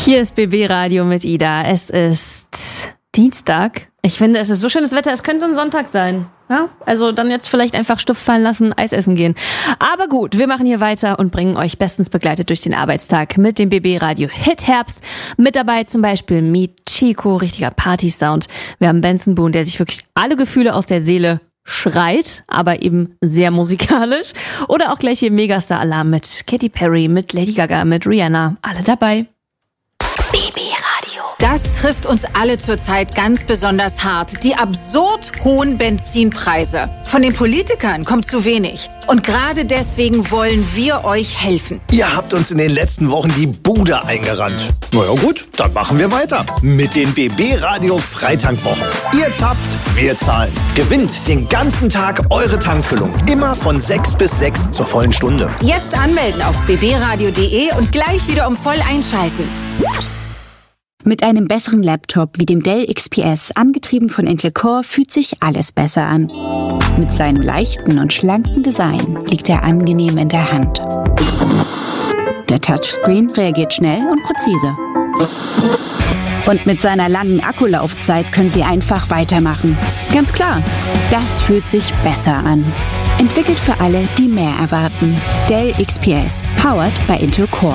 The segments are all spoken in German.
Hier ist BB Radio mit Ida. Es ist Dienstag. Ich finde, es ist so schönes Wetter, es könnte ein Sonntag sein. Ja? Also dann jetzt vielleicht einfach Stift fallen lassen, Eis essen gehen. Aber gut, wir machen hier weiter und bringen euch bestens begleitet durch den Arbeitstag mit dem BB Radio Hit Herbst. Mit dabei zum Beispiel Meet Chico, richtiger Party-Sound. Wir haben Benson Boone, der sich wirklich alle Gefühle aus der Seele schreit, aber eben sehr musikalisch. Oder auch gleich hier Megastar-Alarm mit Katy Perry, mit Lady Gaga, mit Rihanna. Alle dabei. BB Radio. Das trifft uns alle zurzeit ganz besonders hart. Die absurd hohen Benzinpreise. Von den Politikern kommt zu wenig. Und gerade deswegen wollen wir euch helfen. Ihr habt uns in den letzten Wochen die Bude eingerannt. Na ja gut, dann machen wir weiter. Mit den BB Radio Freitankwochen. Ihr zapft, wir zahlen. Gewinnt den ganzen Tag eure Tankfüllung. Immer von 6 bis 6 zur vollen Stunde. Jetzt anmelden auf bbradio.de und gleich wieder um voll einschalten. Mit einem besseren Laptop wie dem Dell XPS, angetrieben von Intel Core, fühlt sich alles besser an. Mit seinem leichten und schlanken Design liegt er angenehm in der Hand. Der Touchscreen reagiert schnell und präzise. Und mit seiner langen Akkulaufzeit können Sie einfach weitermachen. Ganz klar, das fühlt sich besser an. Entwickelt für alle, die mehr erwarten. Dell XPS, powered by Intel Core.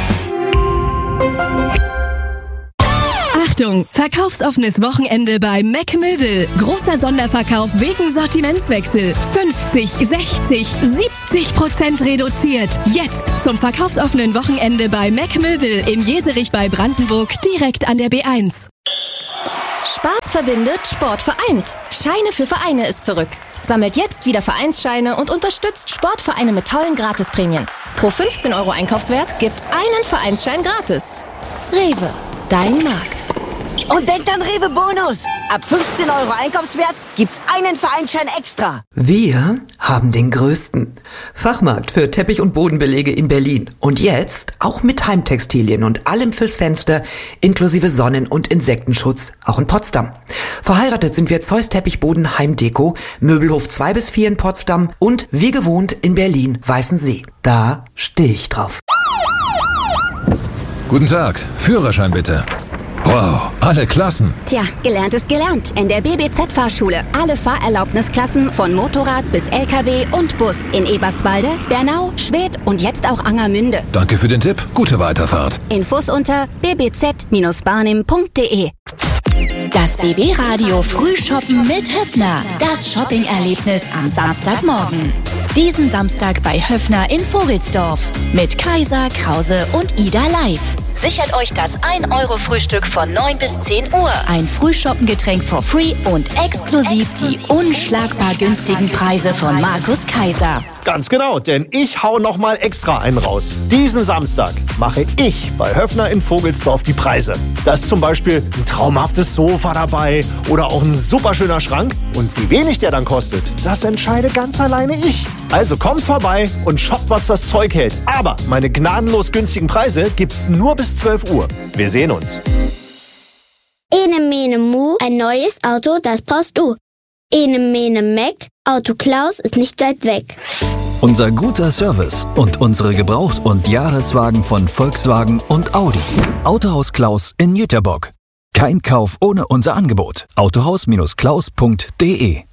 Achtung, verkaufsoffenes Wochenende bei Macmillan. Großer Sonderverkauf wegen Sortimentswechsel. 50, 60, 70% reduziert. Jetzt zum verkaufsoffenen Wochenende bei Macmillan in Jeserich bei Brandenburg, direkt an der B1. Spaß verbindet, Sport vereint. Scheine für Vereine ist zurück. Sammelt jetzt wieder Vereinsscheine und unterstützt Sportvereine mit tollen Gratisprämien. Pro 15 € Einkaufswert gibt's einen Vereinsschein gratis. Rewe, dein Markt. Und denkt an Rewe Bonus. Ab 15 € Einkaufswert gibt's einen Vereinsschein extra. Wir haben den größten Fachmarkt für Teppich- und Bodenbelege in Berlin. Und jetzt auch mit Heimtextilien und allem fürs Fenster, inklusive Sonnen- und Insektenschutz, auch in Potsdam. Verheiratet sind wir Zeus Teppichboden Heimdeko, Möbelhof 2 bis 4 in Potsdam und wie gewohnt in Berlin Weißensee. Da stehe ich drauf. Guten Tag, Führerschein bitte. Wow, alle Klassen. Tja, gelernt ist gelernt. In der BBZ-Fahrschule. Alle Fahrerlaubnisklassen von Motorrad bis LKW und Bus. In Eberswalde, Bernau, Schwedt und jetzt auch Angermünde. Danke für den Tipp. Gute Weiterfahrt. Infos unter bbz-barnim.de. Das BB Radio Frühshoppen mit Höffner. Das Shopping-Erlebnis am Samstagmorgen. Diesen Samstag bei Höffner in Vogelsdorf. Mit Kaiser, Krause und Ida live. Sichert euch das 1-Euro-Frühstück von 9 bis 10 Uhr. Ein Frühshoppengetränk for free und exklusiv die unschlagbar günstigen Preise von Markus Kaiser. Ganz genau, denn ich hau noch mal extra einen raus. Diesen Samstag mache ich bei Höffner in Vogelsdorf die Preise. Da ist zum Beispiel ein traumhaftes Sofa dabei oder auch ein superschöner Schrank. Und wie wenig der dann kostet, das entscheide ganz alleine ich. Also kommt vorbei und shoppt, was das Zeug hält. Aber meine gnadenlos günstigen Preise gibt's nur bis 12 Uhr. Wir sehen uns. Ene mene mu, ein neues Auto, das brauchst du. Ene mene meck, Auto Klaus ist nicht weit weg. Unser guter Service und unsere Gebraucht- und Jahreswagen von Volkswagen und Audi. Autohaus Klaus in Jüterbock. Kein Kauf ohne unser Angebot. Autohaus-klaus.de.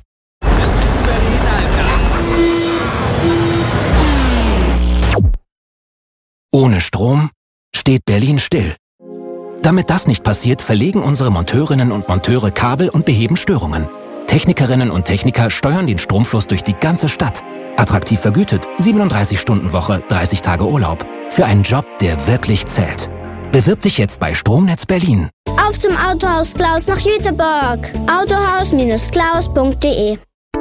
Ohne Strom steht Berlin still. Damit das nicht passiert, verlegen unsere Monteurinnen und Monteure Kabel und beheben Störungen. Technikerinnen und Techniker steuern den Stromfluss durch die ganze Stadt. Attraktiv vergütet, 37-Stunden-Woche, 30 Tage Urlaub. Für einen Job, der wirklich zählt. Bewirb dich jetzt bei Stromnetz Berlin. Auf zum Autohaus Klaus nach Jüterbock. Autohaus-klaus.de.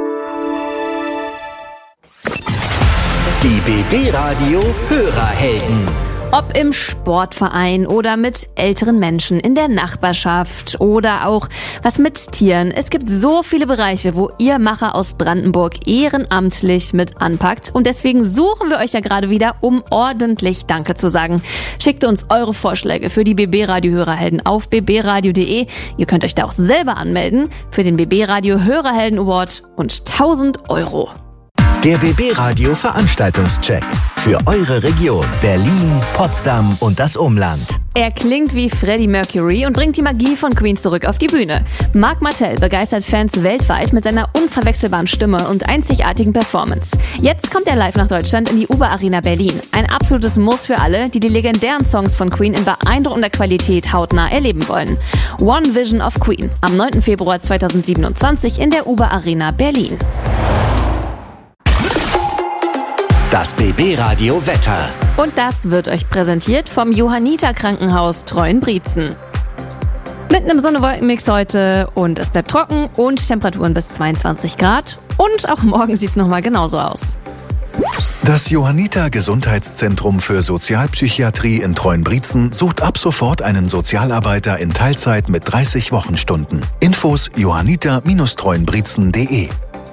Die BB Radio Hörerhelden. Ob im Sportverein oder mit älteren Menschen in der Nachbarschaft oder auch was mit Tieren. Es gibt so viele Bereiche, wo ihr Macher aus Brandenburg ehrenamtlich mit anpackt. Und deswegen suchen wir euch da gerade wieder, um ordentlich Danke zu sagen. Schickt uns eure Vorschläge für die BB Radio Hörerhelden auf bbradio.de. Ihr könnt euch da auch selber anmelden für den BB Radio Hörerhelden Award und 1.000 €. Der BB Radio Veranstaltungscheck für eure Region Berlin, Potsdam und das Umland. Er klingt wie Freddie Mercury und bringt die Magie von Queen zurück auf die Bühne. Marc Martel begeistert Fans weltweit mit seiner unverwechselbaren Stimme und einzigartigen Performance. Jetzt kommt er live nach Deutschland in die Uber Arena Berlin. Ein absolutes Muss für alle, die die legendären Songs von Queen in beeindruckender Qualität hautnah erleben wollen. One Vision of Queen am 9. Februar 2027 in der Uber Arena Berlin. Das BB-Radio Wetter. Und das wird euch präsentiert vom Johanniter Krankenhaus Treuenbrietzen. Mit einem Sonne-Wolken-Mix heute und es bleibt trocken und Temperaturen bis 22 Grad. Und auch morgen sieht es nochmal genauso aus. Das Johanniter Gesundheitszentrum für Sozialpsychiatrie in Treuenbrietzen sucht ab sofort einen Sozialarbeiter in Teilzeit mit 30 Wochenstunden. Infos johanniter-treuenbrietzen.de.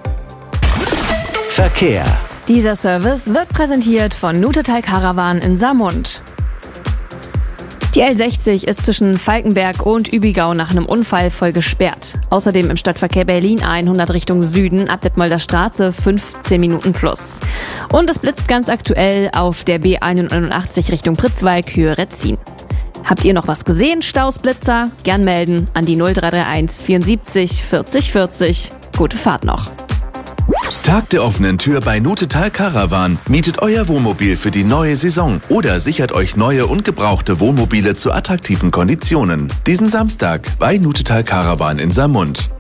Verkehr. Dieser Service wird präsentiert von Nutetal Caravan in Saarmund. Die L60 ist zwischen Falkenberg und Übigau nach einem Unfall voll gesperrt. Außerdem im Stadtverkehr Berlin 100 Richtung Süden ab Detmolder Straße 15 Minuten plus. Und es blitzt ganz aktuell auf der B189 Richtung Pritzwalk, Höhe Retzin. Habt ihr noch was gesehen, Stausblitzer? Gern melden an die 0331 74 40 40. Gute Fahrt noch. Tag der offenen Tür bei Nutetal Caravan. Mietet euer Wohnmobil für die neue Saison oder sichert euch neue und gebrauchte Wohnmobile zu attraktiven Konditionen. Diesen Samstag bei Nutetal Caravan in Saarmund.